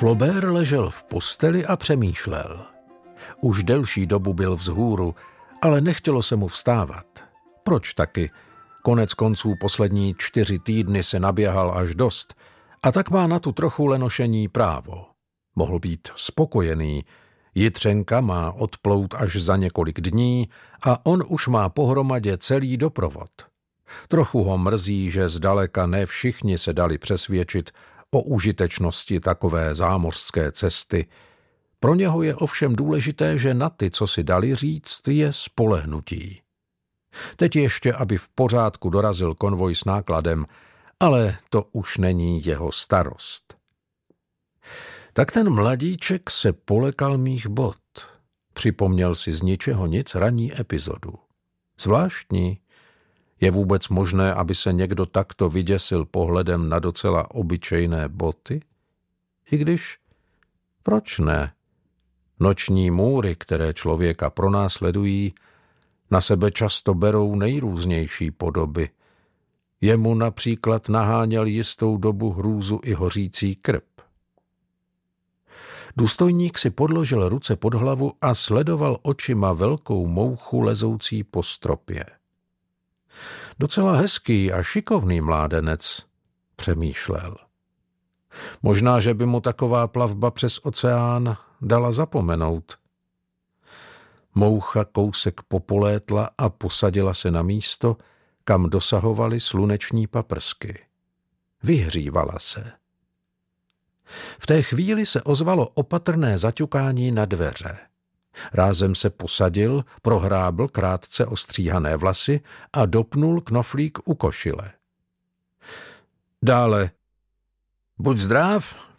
Flaubert ležel v posteli a přemýšlel. Už delší dobu byl vzhůru, ale nechtělo se mu vstávat. Proč taky? Konec konců poslední 4 týdny se naběhal až dost a tak má na tu trochu lenošení právo. Mohl být spokojený. Jitřenka má odplout až za několik dní a on už má pohromadě celý doprovod. Trochu ho mrzí, že zdaleka ne všichni se dali přesvědčit o užitečnosti takové zámořské cesty. Pro něho je ovšem důležité, že na ty, co si dali říct, je spolehnutí. Teď ještě, aby v pořádku dorazil konvoj s nákladem, ale to už není jeho starost. Tak ten mladíček se polekal mých bot. Připomněl si z ničeho nic ranní epizodu. Zvláštní. Je vůbec možné, aby se někdo takto vyděsil pohledem na docela obyčejné boty? I když, proč ne? Noční můry, které člověka pronásledují, na sebe často berou nejrůznější podoby. Jemu například naháněl jistou dobu hrůzu i hořící krb. Důstojník si podložil ruce pod hlavu a sledoval očima velkou mouchu lezoucí po stropě. Docela hezký a šikovný mládenec, přemýšlel. Možná, že by mu taková plavba přes oceán dala zapomenout. Moucha kousek popolétla a posadila se na místo, kam dosahovaly sluneční paprsky. Vyhřívala se. V té chvíli se ozvalo opatrné zaťukání na dveře. Rázem se posadil, prohrábl krátce ostříhané vlasy a dopnul knoflík u košile. Dále: Buď zdrav,